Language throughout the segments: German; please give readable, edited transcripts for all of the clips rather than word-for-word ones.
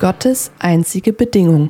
Gottes einzige Bedingung.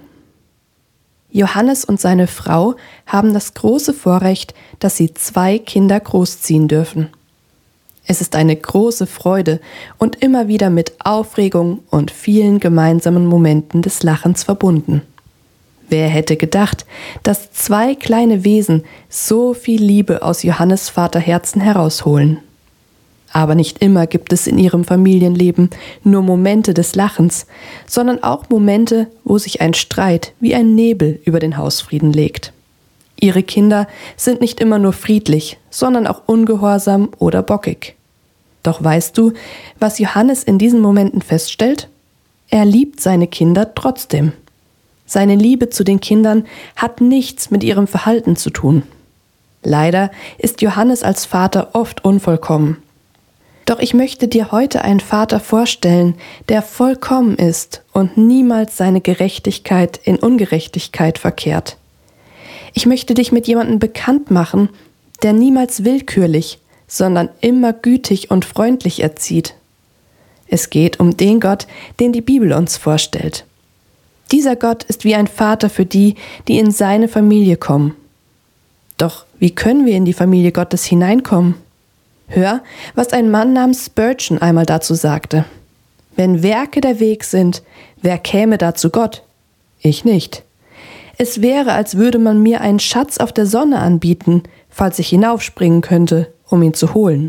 Johannes und seine Frau haben das große Vorrecht, dass sie 2 Kinder großziehen dürfen. Es ist eine große Freude und immer wieder mit Aufregung und vielen gemeinsamen Momenten des Lachens verbunden. Wer hätte gedacht, dass 2 kleine Wesen so viel Liebe aus Johannes Vaterherzen herausholen? Aber nicht immer gibt es in ihrem Familienleben nur Momente des Lachens, sondern auch Momente, wo sich ein Streit wie ein Nebel über den Hausfrieden legt. Ihre Kinder sind nicht immer nur friedlich, sondern auch ungehorsam oder bockig. Doch weißt du, was Johannes in diesen Momenten feststellt? Er liebt seine Kinder trotzdem. Seine Liebe zu den Kindern hat nichts mit ihrem Verhalten zu tun. Leider ist Johannes als Vater oft unvollkommen. Doch ich möchte dir heute einen Vater vorstellen, der vollkommen ist und niemals seine Gerechtigkeit in Ungerechtigkeit verkehrt. Ich möchte dich mit jemandem bekannt machen, der niemals willkürlich, sondern immer gütig und freundlich erzieht. Es geht um den Gott, den die Bibel uns vorstellt. Dieser Gott ist wie ein Vater für die, die in seine Familie kommen. Doch wie können wir in die Familie Gottes hineinkommen? Hör, was ein Mann namens Spurgeon einmal dazu sagte. Wenn Werke der Weg sind, wer käme da zu Gott? Ich nicht. Es wäre, als würde man mir einen Schatz auf der Sonne anbieten, falls ich hinaufspringen könnte, um ihn zu holen.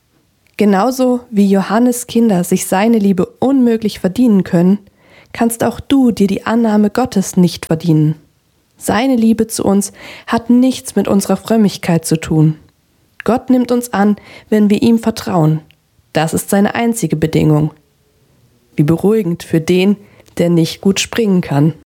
Genauso wie Johannes Kinder sich seine Liebe unmöglich verdienen können, kannst auch du dir die Annahme Gottes nicht verdienen. Seine Liebe zu uns hat nichts mit unserer Frömmigkeit zu tun. Gott nimmt uns an, wenn wir ihm vertrauen. Das ist seine einzige Bedingung. Wie beruhigend für den, der nicht gut springen kann.